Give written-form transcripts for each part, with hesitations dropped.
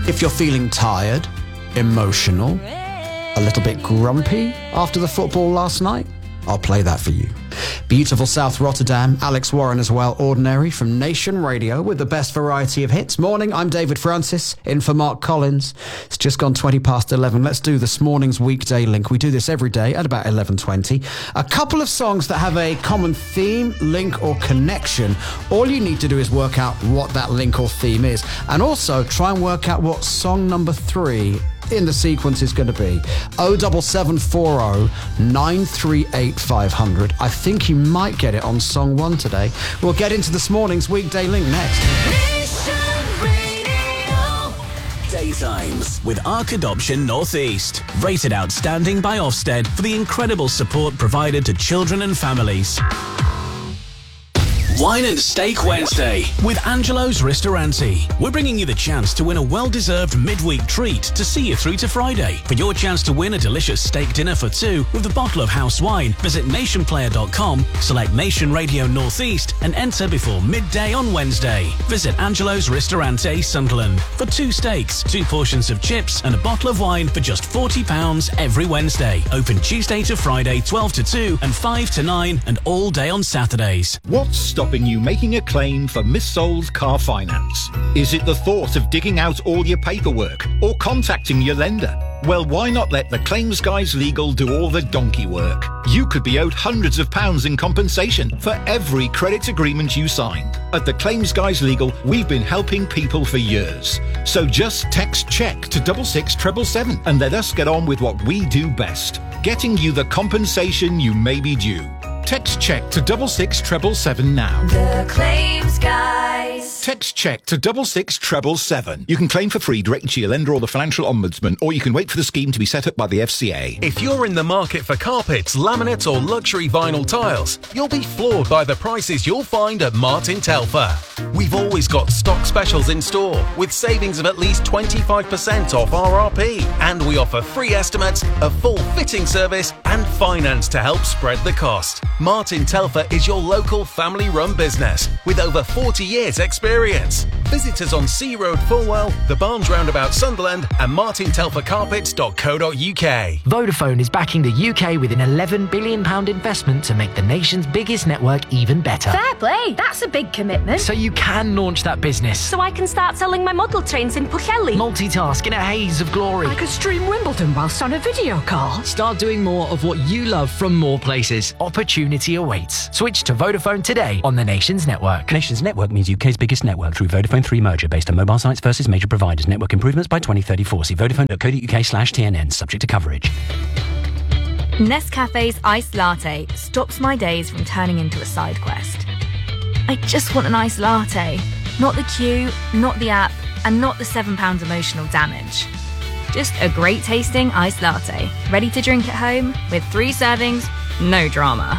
If you're feeling tired, emotional, a little bit grumpy after the football last night, I'll play that for you. Beautiful South Rotterdam, Alex Warren as well, Ordinary from Nation Radio with the best variety of hits. Morning, I'm David Francis, in for Mark Collins. It's just gone 20 past 11. Let's do this morning's weekday link. We do this every day at about 11:20. A couple of songs that have a common theme, link or connection. All you need to do is work out what that link or theme is. And also try and work out what song number 3 in the sequence is going to be. 07740 938 500. I think you might get it on song 1 today. We'll get into this morning's weekday link next. Daytimes with Ark Adoption Northeast. Rated outstanding by Ofsted for the incredible support provided to children and families. Wine and Steak Wednesday with Angelo's Ristorante. We're bringing you the chance to win a well-deserved midweek treat to see you through to Friday. For your chance to win a delicious steak dinner for 2 with a bottle of house wine, visit nationplayer.com, select Nation Radio Northeast and enter before midday on Wednesday. Visit Angelo's Ristorante, Sunderland for 2 steaks, 2 portions of chips and a bottle of wine for just £40 every Wednesday. Open Tuesday to Friday 12 to 2 and 5 to 9 and all day on Saturdays. What's stopping you making a claim for missold car finance? Is it the thought of digging out all your paperwork or contacting your lender? Well, why not let the Claims Guys Legal do all the donkey work? You could be owed hundreds of pounds in compensation for every credit agreement you signed. At the Claims Guys Legal, we've been helping people for years. So just text CHECK to 66777 and let us get on with what we do best, getting you the compensation you may be due. Text CHECK to 66777 now. The Claims Guys. Text CHECK to 66777. You can claim for free directly to your lender or the Financial Ombudsman, or you can wait for the scheme to be set up by the FCA. If you're in the market for carpets, laminates or luxury vinyl tiles, you'll be floored by the prices you'll find at Martin Telfer. We've always got stock specials in store with savings of at least 25% off RRP, and we offer free estimates, a full fitting service and finance to help spread the cost. Martin Telfer is your local family-run business with over 40 years experience. Visit us on Sea Road Fulwell, the Barnes Roundabout Sunderland and martintelfercarpets.co.uk. Vodafone is backing the UK with an £11 billion investment to make the nation's biggest network even better. Fair play, that's a big commitment. So you can launch that business. So I can start selling my model trains in Pwllheli. Multitask in a haze of glory. I could stream Wimbledon whilst on a video call. Start doing more of what you love from more places. Opportunity awaits. Switch to Vodafone today on the Nation's network. Nation's network means UK's biggest network through Vodafone 3 merger based on mobile sites versus major providers. Network improvements by 2034. See vodafone.co.uk/TNN. Subject to coverage. Nescafe's iced latte stops my days from turning into a side quest. I just want an iced latte. Not the queue, not the app, and not the £7 emotional damage. Just a great tasting iced latte, ready to drink at home with 3 servings, no drama.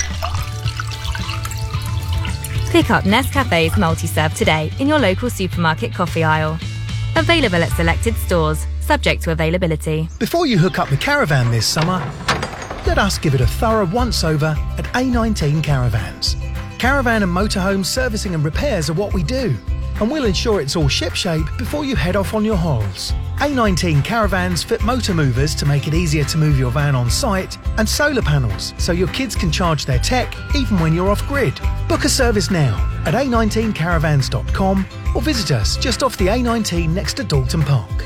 Pick up Nescafe's multi-serve today in your local supermarket coffee aisle. Available at selected stores, subject to availability. Before you hook up the caravan this summer, let us give it a thorough once-over at A19 Caravans. Caravan and motorhome servicing and repairs are what we do, and we'll ensure it's all shipshape before you head off on your holes. A19 Caravans fit motor movers to make it easier to move your van on site, and solar panels so your kids can charge their tech even when you're off-grid. Book a service now at a19caravans.com or visit us just off the A19 next to Dalton Park.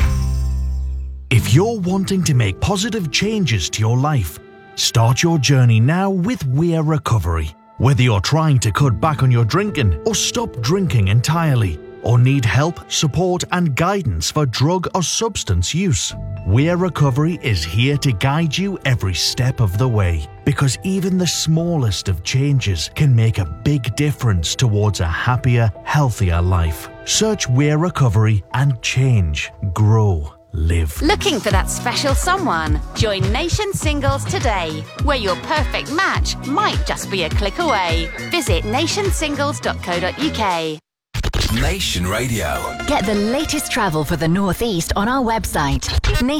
If you're wanting to make positive changes to your life, start your journey now with Weir Recovery. Whether you're trying to cut back on your drinking or stop drinking entirely, or need help, support and guidance for drug or substance use, Weir Recovery is here to guide you every step of the way. Because even the smallest of changes can make a big difference towards a happier, healthier life. Search Weir Recovery and change, grow, live. Looking for that special someone? Join Nation Singles today, where your perfect match might just be a click away. Visit nationsingles.co.uk. Nation Radio. Get the latest travel for the Northeast on our website,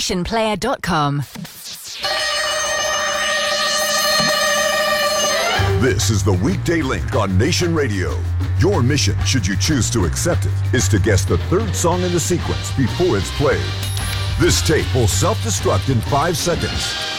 nationplayer.com. This is the Weekday Link on Nation Radio. Your mission, should you choose to accept it, is to guess the third song in the sequence before it's played. This tape will self-destruct in 5 seconds.